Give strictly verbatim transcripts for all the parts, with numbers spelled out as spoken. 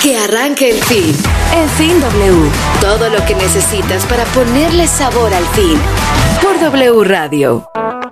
Que arranque el fin. El Fin W. Todo lo que necesitas para ponerle sabor al fin. Por W Radio.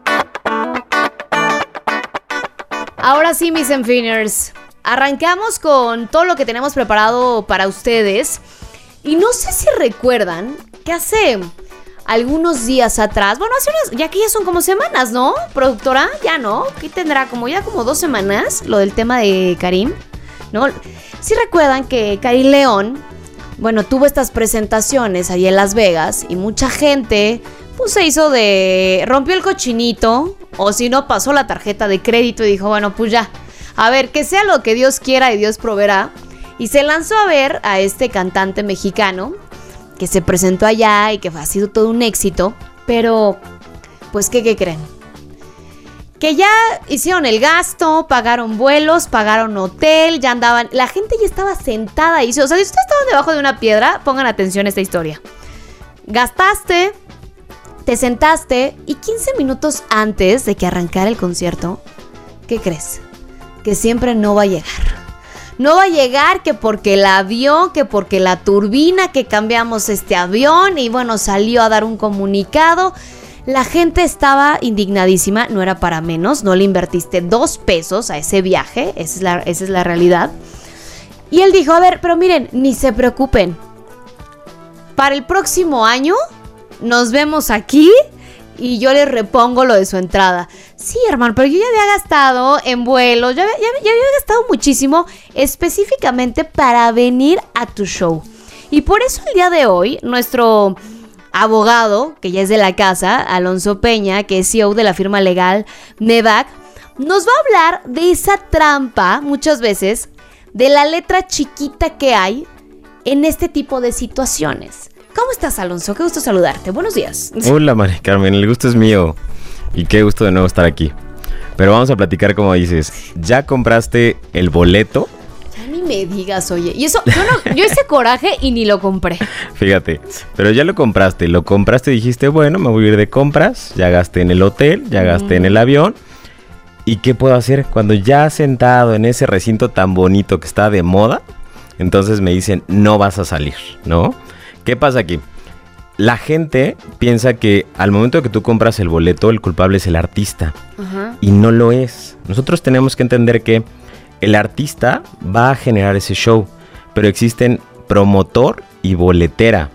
Ahora sí, mis Enfiners, arrancamos con todo lo que tenemos preparado para ustedes. Y no sé si recuerdan que hace algunos días atrás, bueno, hace unas, ya que ya son como semanas, ¿no? Productora, ya no, ¿qué tendrá? Como ya como dos semanas, lo del tema de Karim, ¿no? Sí recuerdan que Karim León, bueno, tuvo estas presentaciones ahí en Las Vegas y mucha gente, pues se hizo de, rompió el cochinito, o si no, pasó la tarjeta de crédito y dijo, bueno, pues ya, a ver, que sea lo que Dios quiera y Dios proveerá. Y se lanzó a ver a este cantante mexicano que se presentó allá y que ha sido todo un éxito, pero, pues, ¿qué, qué creen? Que ya hicieron el gasto, pagaron vuelos, pagaron hotel, ya andaban, la gente ya estaba sentada ahí. O sea, si ustedes estaban debajo de una piedra, pongan atención a esta historia. Gastaste, te sentaste y quince minutos antes de que arrancara el concierto, ¿qué crees? Que siempre no va a llegar. No va a llegar que porque el avión, que porque la turbina, que cambiamos este avión y bueno, salió a dar un comunicado. La gente estaba indignadísima, no era para menos, no le invertiste dos pesos a ese viaje, esa es la, esa es la realidad. Y él dijo, a ver, pero miren, ni se preocupen, para el próximo año nos vemos aquí y yo les repongo lo de su entrada. Sí, hermano, pero yo ya había gastado en vuelos, ya, ya, ya había gastado muchísimo específicamente para venir a tu show. Y por eso el día de hoy, nuestro abogado, que ya es de la casa, Alonso Peña, que es C E O de la firma legal Mebac, nos va a hablar de esa trampa, muchas veces, de la letra chiquita que hay en este tipo de situaciones. ¿Cómo estás, Alonso? Qué gusto saludarte. Buenos días. Hola, María Carmen. El gusto es mío. Y qué gusto de nuevo estar aquí. Pero vamos a platicar como dices. ¿Ya compraste el boleto? Ya ni me digas, oye. Y eso, yo, no, yo ese coraje y ni lo compré. Fíjate. Pero ya lo compraste. Lo compraste y dijiste, bueno, me voy a ir de compras. Ya gasté en el hotel, ya gasté mm. en el avión. ¿Y qué puedo hacer? Cuando ya sentado en ese recinto tan bonito que está de moda, entonces me dicen, no vas a salir, ¿no? ¿Qué pasa aquí? La gente piensa que al momento que tú compras el boleto, el culpable es el artista. Uh-huh. Y no lo es. Nosotros tenemos que entender que el artista va a generar ese show, pero existen promotor y boletera,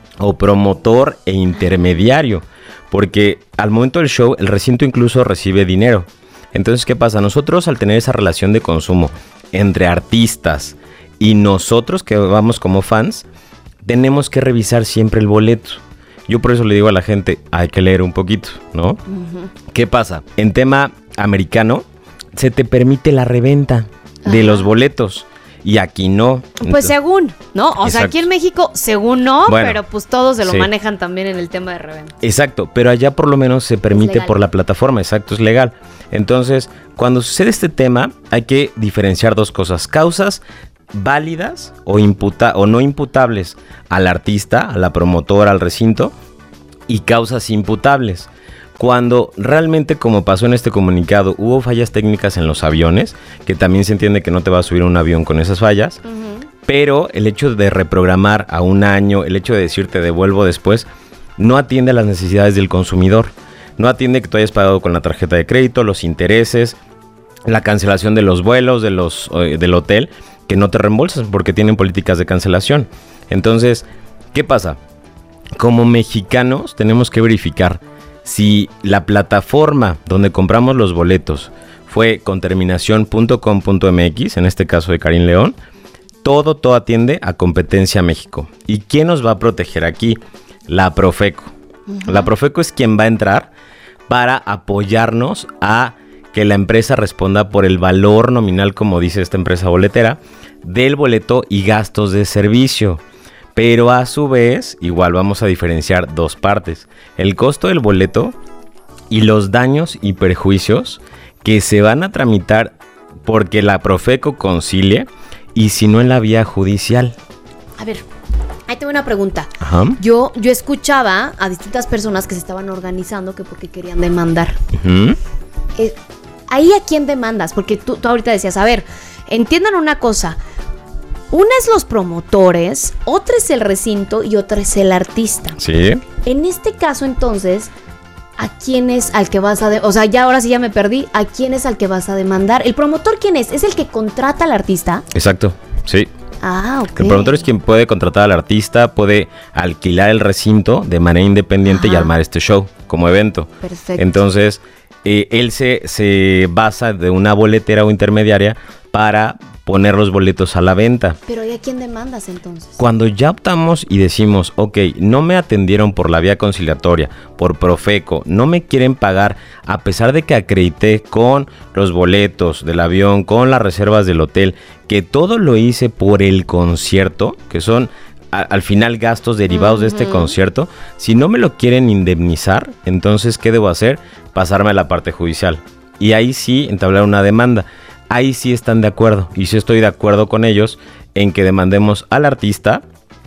o promotor e intermediario, porque al momento del show el recinto incluso recibe dinero. Entonces, ¿qué pasa? Nosotros, al tener esa relación de consumo entre artistas y nosotros que vamos como fans, tenemos que revisar siempre el boleto. Yo por eso le digo a la gente, hay que leer un poquito, ¿no? Uh-huh. ¿Qué pasa? En tema americano, se te permite la reventa uh-huh. de los boletos. Y aquí no. Pues entonces, según, ¿no? O exacto. sea, aquí en México, según no, bueno, pero pues todos se lo sí. manejan también en el tema de reventa. Exacto, pero allá por lo menos se permite por la plataforma, exacto, es legal. Entonces, cuando sucede este tema, hay que diferenciar dos cosas. Causas válidas o, imputa- o no imputables al artista, a la promotora, al recinto, y causas imputables. Cuando realmente, como pasó en este comunicado, hubo fallas técnicas en los aviones, que también se entiende que no te vas a subir a un avión con esas fallas, uh-huh. pero el hecho de reprogramar a un año, el hecho de decirte devuelvo después, no atiende a las necesidades del consumidor. No atiende que tú hayas pagado con la tarjeta de crédito, los intereses, la cancelación de los vuelos, de los, eh, del hotel, que no te reembolsan porque tienen políticas de cancelación. Entonces, ¿qué pasa? Como mexicanos tenemos que verificar si la plataforma donde compramos los boletos fue con terminación punto com punto m x, en este caso de Karim León, todo, todo atiende a Competencia México. ¿Y quién nos va a proteger aquí? La Profeco. Uh-huh. La Profeco es quien va a entrar para apoyarnos a que la empresa responda por el valor nominal, como dice esta empresa boletera, del boleto y gastos de servicio. Pero a su vez, igual vamos a diferenciar dos partes. El costo del boleto y los daños y perjuicios que se van a tramitar porque la Profeco concilie y si no en la vía judicial. A ver, ahí tengo una pregunta. Ajá. Yo, yo escuchaba a distintas personas que se estaban organizando que porque querían demandar. Uh-huh. Eh, ¿Ahí a quién demandas? Porque tú, tú ahorita decías, a ver, entiendan una cosa. Una es los promotores, otra es el recinto y otra es el artista. Sí. En este caso, entonces, ¿a quién es al que vas a... De- o sea, ya ahora sí ya me perdí. ¿A quién es al que vas a demandar? ¿El promotor quién es? ¿Es el que contrata al artista? Exacto, sí. Ah, ok. El promotor es quien puede contratar al artista, puede alquilar el recinto de manera independiente. Ajá. Y armar este show como evento. Perfecto. Entonces, eh, él se, se basa de una boletera o intermediaria para poner los boletos a la venta. Pero ¿y a quién demandas entonces? Cuando ya optamos y decimos, ok, no me atendieron por la vía conciliatoria, por Profeco, no me quieren pagar, a pesar de que acredité con los boletos del avión, con las reservas del hotel, que todo lo hice por el concierto, que son a, al final gastos derivados uh-huh. de este concierto, si no me lo quieren indemnizar, entonces, ¿qué debo hacer? Pasarme a la parte judicial. Y ahí sí entablar una demanda. Ahí sí están de acuerdo, y sí estoy de acuerdo con ellos en que demandemos al artista,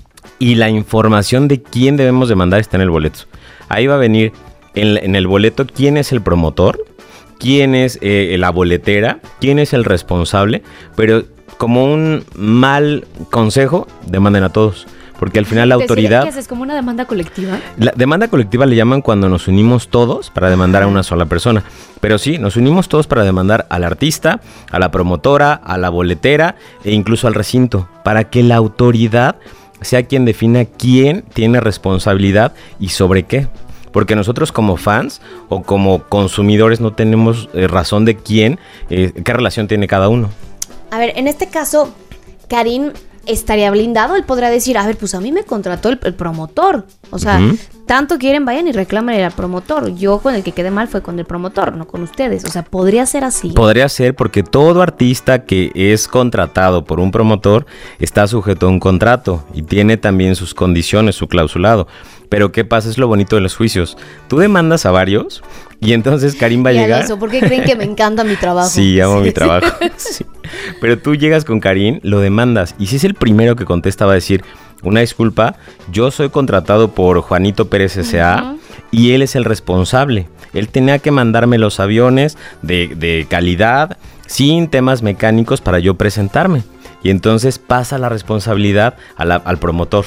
y la información de quién debemos demandar está en el boleto. Ahí va a venir en, en el boleto quién es el promotor, quién es eh, la boletera, quién es el responsable, pero como un mal consejo, demanden a todos. Porque al final la autoridad... ¿Qué haces? ¿Como una demanda colectiva? La demanda colectiva le llaman cuando nos unimos todos para demandar a una sola persona. Pero sí, nos unimos todos para demandar al artista, a la promotora, a la boletera e incluso al recinto. Para que la autoridad sea quien defina quién tiene responsabilidad y sobre qué. Porque nosotros como fans o como consumidores no tenemos eh, razón de quién, eh, qué relación tiene cada uno. A ver, en este caso, Karim... estaría blindado, él podrá decir, a ver, pues a mí me contrató el, el promotor, o sea, uh-huh. tanto quieren, vayan y reclamen al promotor. Yo con el que quedé mal fue con el promotor, no con ustedes, o sea, podría ser así. Podría ser, porque todo artista que es contratado por un promotor está sujeto a un contrato y tiene también sus condiciones, su clausulado. Pero ¿qué pasa? Es lo bonito de los juicios. Tú demandas a varios y entonces Karim va a llegar... Alonso, ¿por qué creen que me encanta mi trabajo? Sí, amo sí, mi trabajo. Sí. Pero tú llegas con Karim, lo demandas. Y si es el primero que contesta, va a decir, una disculpa, yo soy contratado por Juanito Pérez S A Uh-huh. y él es el responsable. Él tenía que mandarme los aviones de, de calidad, sin temas mecánicos para yo presentarme. Y entonces pasa la responsabilidad a la, al promotor.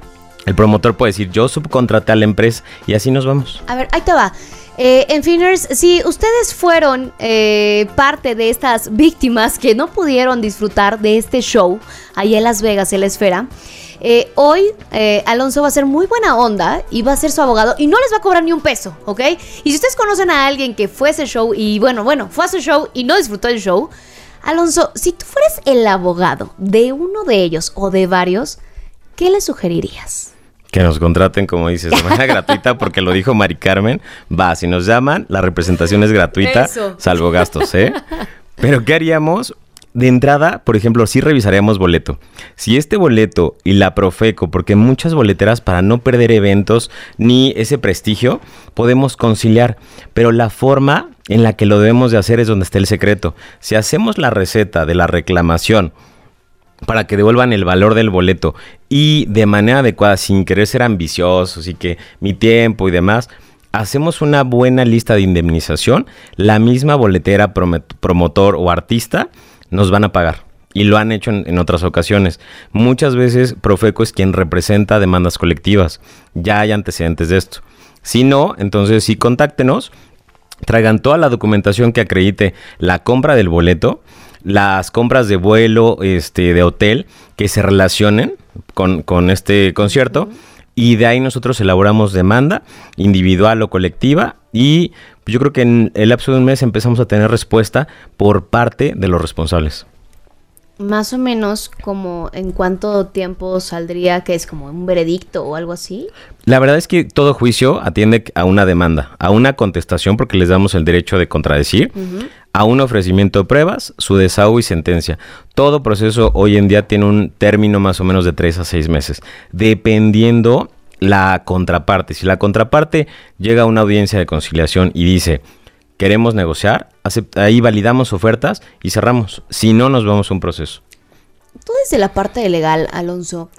El promotor puede decir, yo subcontraté a la empresa y así nos vamos. A ver, ahí te va. Eh, Enfiners, si ustedes fueron eh, parte de estas víctimas que no pudieron disfrutar de este show allá en Las Vegas, en la Esfera, eh, hoy eh, Alonso va a ser muy buena onda y va a ser su abogado y no les va a cobrar ni un peso, ¿ok? Y si ustedes conocen a alguien que fue a ese show y bueno, bueno, fue a su show y no disfrutó el show, Alonso, si tú fueras el abogado de uno de ellos o de varios, ¿qué le sugerirías? Que nos contraten, como dices, de manera gratuita, porque lo dijo Mari Carmen. Va, si nos llaman, la representación es gratuita, Eso. salvo gastos, ¿eh? Pero ¿qué haríamos? De entrada, por ejemplo, sí revisaríamos boleto. Si este boleto y la Profeco, porque muchas boleteras, para no perder eventos ni ese prestigio, podemos conciliar. Pero la forma en la que lo debemos de hacer es donde está el secreto. Si hacemos la receta de la reclamación para que devuelvan el valor del boleto y de manera adecuada, sin querer ser ambiciosos y que mi tiempo y demás, hacemos una buena lista de indemnización, la misma boletera, promotor o artista nos van a pagar. Y lo han hecho en, en otras ocasiones. Muchas veces Profeco es quien representa demandas colectivas. Ya hay antecedentes de esto. Si no, entonces sí, contáctenos, traigan toda la documentación que acredite la compra del boleto, las compras de vuelo, este, de hotel, que se relacionen con, con este concierto, uh-huh. y de ahí nosotros elaboramos demanda individual o colectiva, y yo creo que en el lapso de un mes empezamos a tener respuesta por parte de los responsables. Más o menos, como en cuánto tiempo saldría, que es como un veredicto o algo así. La verdad es que todo juicio atiende a una demanda, a una contestación, porque les damos el derecho de contradecir, uh-huh. a un ofrecimiento de pruebas, su desahogo y sentencia. Todo proceso hoy en día tiene un término más o menos de tres a seis meses, dependiendo la contraparte. Si la contraparte llega a una audiencia de conciliación y dice, queremos negociar, acepta, ahí validamos ofertas y cerramos. Si no, nos vamos a un proceso. Tú desde la parte legal, Alonso,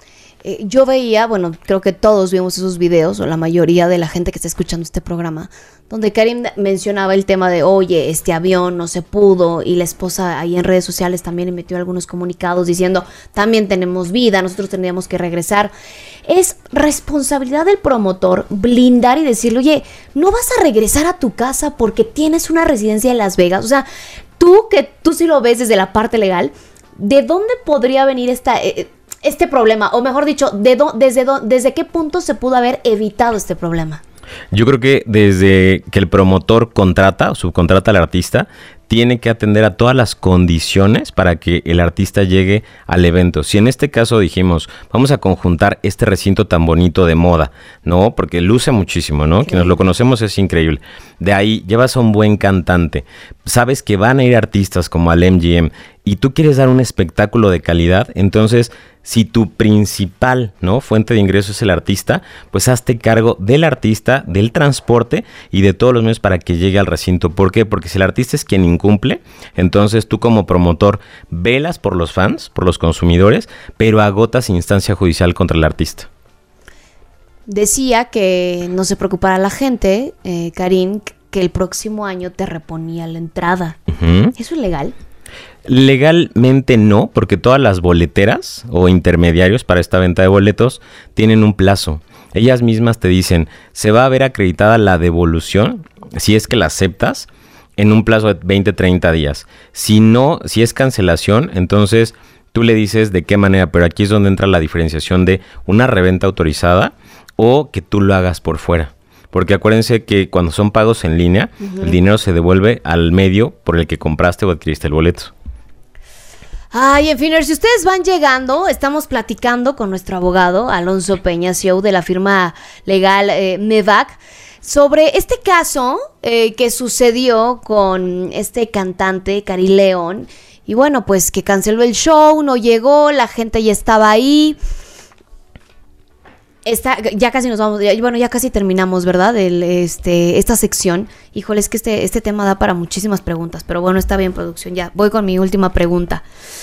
eh, yo veía, bueno, creo que todos vimos esos videos, o la mayoría de la gente que está escuchando este programa, donde Karim mencionaba el tema de, oye, este avión no se pudo, y la esposa ahí en redes sociales también emitió algunos comunicados diciendo, también tenemos vida, nosotros tendríamos que regresar. Es responsabilidad del promotor blindar y decirle, oye, no vas a regresar a tu casa porque tienes una residencia en Las Vegas. O sea, tú que tú sí lo ves desde la parte legal, ¿de dónde podría venir esta, eh, este problema? O mejor dicho, ¿de do, desde, do, ¿desde qué punto se pudo haber evitado este problema? Yo creo que desde que el promotor contrata o subcontrata al artista, tiene que atender a todas las condiciones para que el artista llegue al evento. Si en este caso dijimos, vamos a conjuntar este recinto tan bonito de moda, ¿no? Porque luce muchísimo, ¿no? Sí. Quienes lo conocemos es increíble. De ahí llevas a un buen cantante. Sabes que van a ir artistas como al M G M y tú quieres dar un espectáculo de calidad, entonces si tu principal, ¿no?, fuente de ingreso es el artista, pues hazte cargo del artista, del transporte y de todos los medios para que llegue al recinto. ¿Por qué? Porque si el artista es quien incumple, entonces tú como promotor velas por los fans, por los consumidores, pero agotas instancia judicial contra el artista. Decía que no se preocupara la gente, eh, Karim, que el próximo año te reponía la entrada. Uh-huh. ¿Eso es legal? Legalmente no, porque todas las boleteras o intermediarios para esta venta de boletos tienen un plazo. Ellas mismas te dicen, se va a ver acreditada la devolución, si es que la aceptas, en un plazo de veinte a treinta días. Si no, si es cancelación, entonces tú le dices de qué manera, pero aquí es donde entra la diferenciación de una reventa autorizada o que tú lo hagas por fuera. Porque acuérdense que cuando son pagos en línea, uh-huh, el dinero se devuelve al medio por el que compraste o adquiriste el boleto. Ay, en fin, si ustedes van llegando, estamos platicando con nuestro abogado, Alonso Peña, C E O de la firma legal eh, Mevac, sobre este caso eh, que sucedió con este cantante, Karim León. Y bueno, pues que canceló el show, no llegó, la gente ya estaba ahí. Está, ya casi nos vamos, ya, bueno, ya casi terminamos, ¿verdad? El, este, esta sección. Híjole, es que este, este tema da para muchísimas preguntas, pero bueno, está bien, producción. Ya voy con mi última pregunta.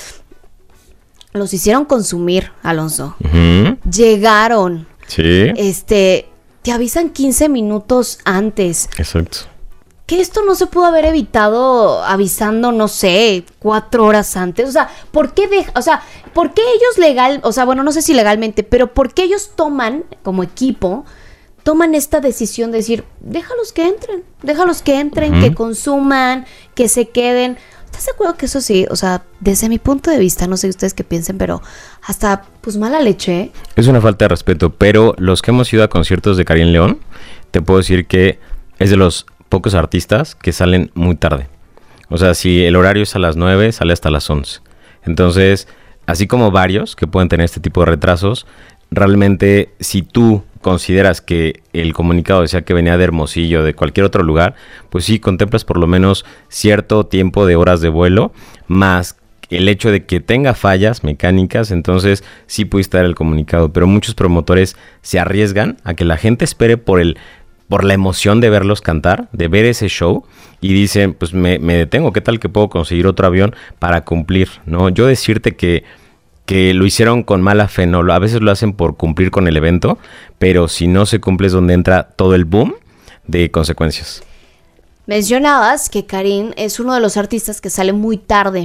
Los hicieron consumir, Alonso. Uh-huh. Llegaron. Sí. Este, te avisan quince minutos antes. Exacto. Que esto no se pudo haber evitado avisando, no sé, cuatro horas antes. O sea, ¿por qué deja, o sea, ¿por qué ellos legal, o sea, bueno, no sé si legalmente, pero por qué ellos toman, como equipo, toman esta decisión de decir, déjalos que entren, déjalos que entren, uh-huh, que consuman, que se queden? ¿Estás de acuerdo que eso sí? O sea, desde mi punto de vista, no sé ustedes qué piensen, pero hasta, pues, mala leche, ¿eh? Es una falta de respeto, pero los que hemos ido a conciertos de Karim León, te puedo decir que es de los pocos artistas que salen muy tarde. O sea, si el horario es a las nueve, sale hasta las once. Entonces, así como varios que pueden tener este tipo de retrasos, realmente si tú consideras que el comunicado decía que venía de Hermosillo, de cualquier otro lugar, pues sí, contemplas por lo menos cierto tiempo de horas de vuelo, más el hecho de que tenga fallas mecánicas, entonces sí pudiste dar el comunicado. Pero muchos promotores se arriesgan a que la gente espere por el por la emoción de verlos cantar, de ver ese show, y dicen, pues me, me detengo, ¿qué tal que puedo conseguir otro avión para cumplir? ¿No? Yo decirte que, que lo hicieron con mala fe, no, a veces lo hacen por cumplir con el evento, pero si no se cumple es donde entra todo el boom de consecuencias. Mencionabas que Karim es uno de los artistas que sale muy tarde.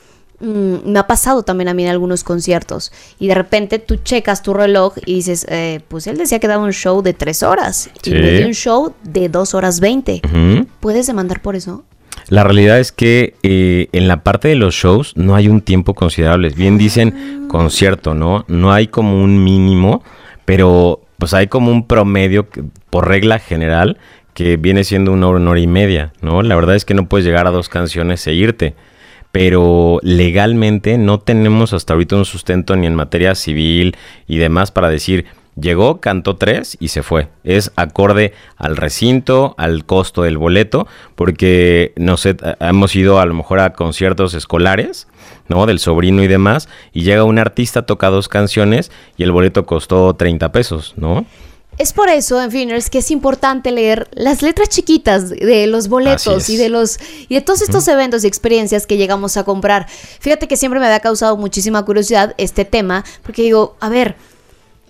Mm, me ha pasado también a mí en algunos conciertos y de repente tú checas tu reloj y dices, eh, pues él decía que daba un show de tres horas sí, y me dio un show de dos horas veinte. Uh-huh. ¿Puedes demandar por eso? La realidad es que eh, en la parte de los shows no hay un tiempo considerable. Bien dicen concierto, ¿no? No hay como un mínimo, pero pues hay como un promedio que, por regla general, que viene siendo una hora, una hora y media, ¿no? La verdad es que no puedes llegar a dos canciones e irte. Pero legalmente no tenemos hasta ahorita un sustento ni en materia civil y demás para decir, llegó, cantó tres y se fue. Es acorde al recinto, al costo del boleto, porque no sé, hemos ido a lo mejor a conciertos escolares, ¿no? Del sobrino y demás, y llega un artista, toca dos canciones y el boleto costó treinta pesos, ¿no? Es por eso, en fin, es que es importante leer las letras chiquitas de los boletos y de los y de todos estos uh-huh. eventos y experiencias que llegamos a comprar. Fíjate que siempre me había causado muchísima curiosidad este tema, porque digo, a ver,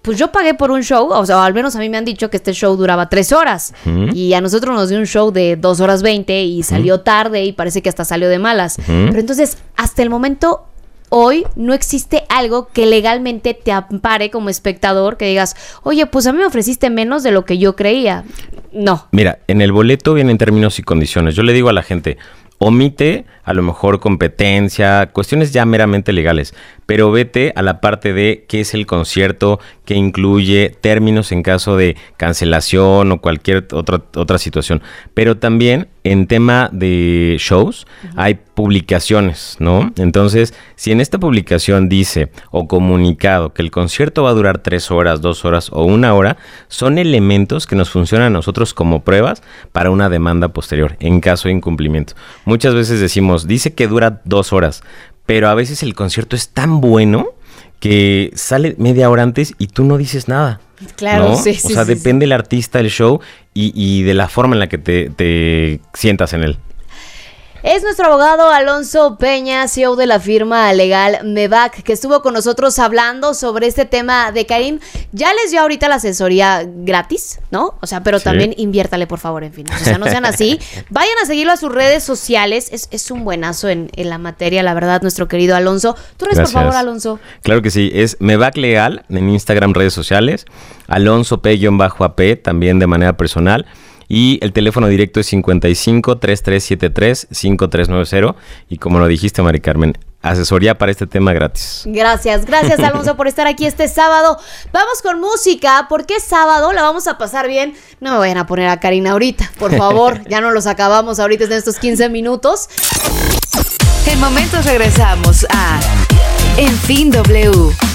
pues yo pagué por un show, o sea, al menos a mí me han dicho que este show duraba tres horas. Uh-huh. Y a nosotros nos dio un show de dos horas veinte y salió uh-huh. tarde y parece que hasta salió de malas. Uh-huh. Pero entonces, hasta el momento... Hoy no existe algo que legalmente te ampare como espectador, que digas, oye, pues a mí me ofreciste menos de lo que yo creía. No. Mira, en el boleto vienen términos y condiciones. Yo le digo a la gente, omite a lo mejor competencia, cuestiones ya meramente legales, pero vete a la parte de qué es el concierto, qué incluye, términos en caso de cancelación o cualquier otra, otra situación. Pero también en tema de shows uh-huh. hay publicaciones, ¿no? Entonces, si en esta publicación dice o comunicado que el concierto va a durar tres horas, dos horas o una hora, son elementos que nos funcionan a nosotros como pruebas para una demanda posterior en caso de incumplimiento. Muchas veces decimos, dice que dura dos horas, pero a veces el concierto es tan bueno que sale media hora antes y tú no dices nada. Claro, ¿no? sí, sí. O sea, sí, depende sí. del artista, del show y, y de la forma en la que te, te sientas en él. Es nuestro abogado Alonso Peña, C E O de la firma legal Mebac, que estuvo con nosotros hablando sobre este tema de Karim. Ya les dio ahorita la asesoría gratis, ¿no? O sea, pero sí. también inviértale, por favor, en fin. O sea, no sean así. Vayan a seguirlo a sus redes sociales. Es, es un buenazo en, en la materia, la verdad, nuestro querido Alonso. ¿Tú eres, por favor, Alonso? Claro que sí. Es Mebac Legal en Instagram, redes sociales. Alonso P-A P, también de manera personal. Y el teléfono directo es cincuenta y cinco, treinta y tres setenta y tres, cincuenta y tres noventa. Y como lo dijiste, Mari Carmen, asesoría para este tema gratis. Gracias, gracias Alonso por estar aquí este sábado. Vamos con música, porque es sábado, la vamos a pasar bien. No me vayan a poner a Karina ahorita, por favor. Ya no los acabamos ahorita en estos quince minutos. En momentos regresamos a En Fin W.